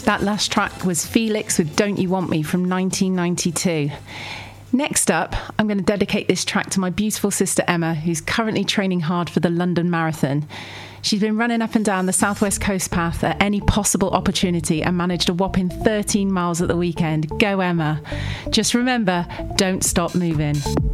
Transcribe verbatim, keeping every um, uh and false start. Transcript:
That last track was Felix with Don't You Want Me from nineteen ninety-two. Next up, I'm going to dedicate this track to my beautiful sister Emma, who's currently training hard for the London Marathon. She's been running up and down the Southwest Coast Path at any possible opportunity and managed a whopping thirteen miles at the weekend. Go Emma. Just remember, don't stop moving.